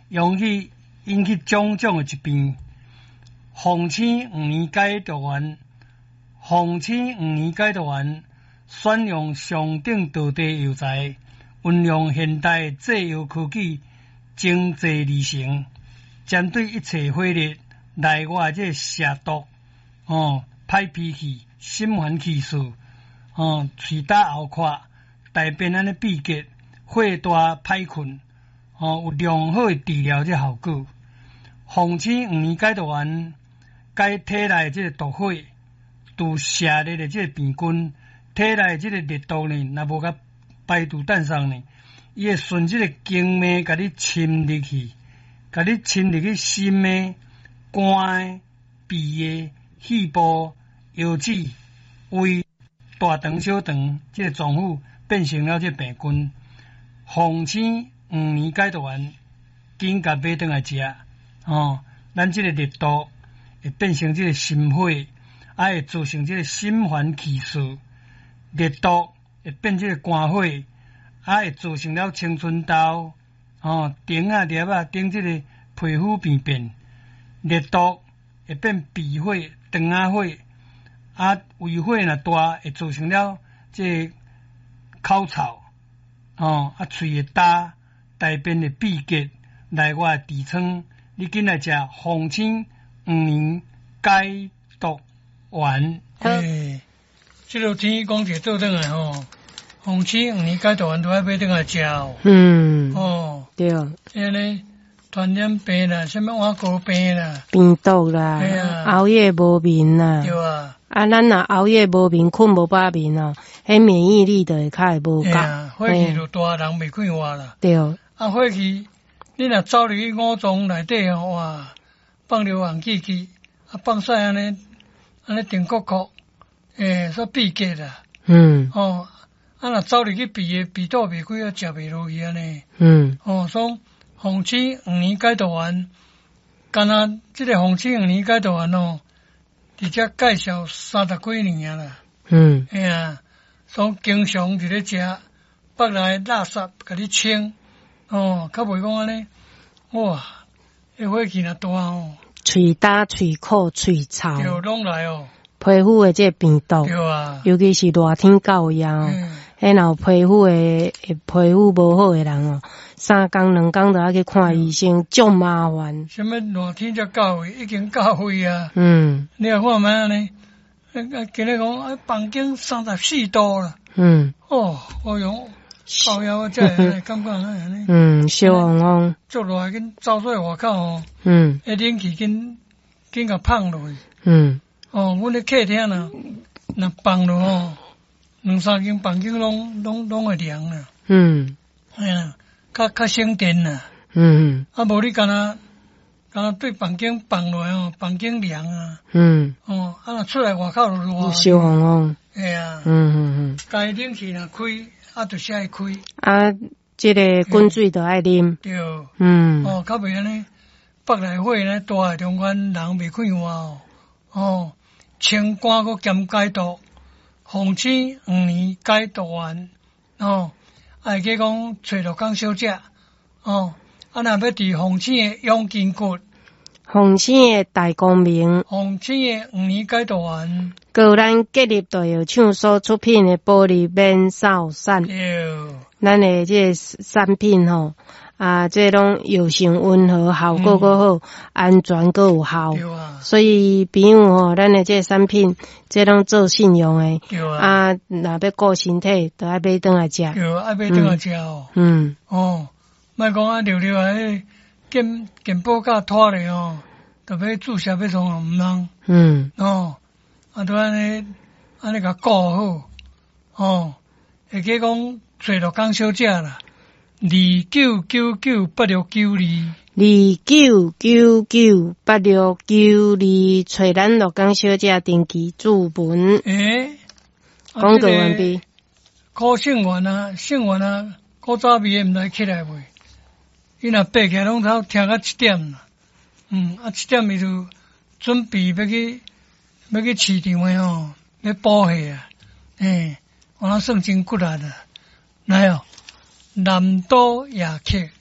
容易引起种种的疾病。奉请5年解毒丸，奉请5年解毒丸选用上等道地药材，运用现代制药科技，精制而成，针对一切火热、内外这蛇毒、歹脾气、心烦气躁、喙焦喉渴、大便安尼闭结、火大歹困，有良好的治疗这效果。奉请5年解毒丸解体内这个毒火，除射热的这个病菌，体内这个热毒呢，若无甲排除诞生呢，伊会顺这个经脉甲你侵入去，甲你侵入去心的、肝的、脾的、肺部、腰子、胃、大肠、小肠，这个脏腑变成了这病菌。奉请5年解毒丸，紧甲买转来食，咱这个热毒会变成这个心火，会造成这个心烦气躁，热毒会变这个肝火，会造成了青春痘，顶啊、粒啊、顶这个皮肤病变，热毒会变鼻火、肠仔火，胃火若大，会造成了这口臭，喙会焦，大便会闭结，内外痔疮。你紧来食奉请5年解毒丸。这个天讲者倒转来奉请5年解毒丸都要买转来食对。因为传染病啦，什么碗糕病啦， 病毒啦，熬夜无眠啦， 对啊。 咱若熬夜无眠，困无饱眠迄免疫力就会较会无够。 火气就大，人袂快活啦。 对。 火气。你若走入去五脏内底哇，放流黄气气，放屎安尼定壳壳，煞闭结啦。若走入去鼻肚袂开，食袂落去安尼。所以奉请5年解毒丸，干那这个奉请5年解毒丸直接介绍30几年啦。所以经常伫咧食，腹内垃圾甲你清。较袂讲安尼，哇！迄火气若大喙焦、喙苦、喙臭， 对，拢来皮肤的这病毒， 对啊， 尤其是热天到夜迄若有皮肤无好的人3工2工就要去看医生，足麻烦。 什么热天才到位，已经到位啊。你若看卖安尼，今日讲房间34度啦。我用。靠腰我才感觉安尼。 小王足热紧走出来外口迄冷气紧甲放落去。阮咧客厅若放落2、3间房间拢会凉啦。较省电啦。无你干那对房间放落房间凉啊。若出来外口就热。 小王该冷气若开。就是爱开。 这个滚水就爱啉。 对。较袂安尼，腹内火呢大，中间人袂快活清肝佮兼解毒，奉请5年解毒丸。会记讲找落工小姐。若要伫奉请的永筋骨。 奉请的大光明， 奉请的5年解毒丸， 个咱结合大药厂所出品的玻璃免扫散，咱的这产品这拢药性温和，效果阁好，安全阁有效，所以朋友咱的这产品，这拢做信用的，若要顾身体，就爱买转来食， 爱买转来食莫讲溜溜健保卡拖咧特别注射要从毋通。都安尼甲顾好。会记讲找落工小姐啦，29998692。 29998692，找咱落工小姐登记注文。讲到完毕。 考姓员古早味毋知起来未？伊若爬起来拢头听到7点啦。7点伊就准备要去市场的要补货啊。我算真骨力啦。来南岛夜客。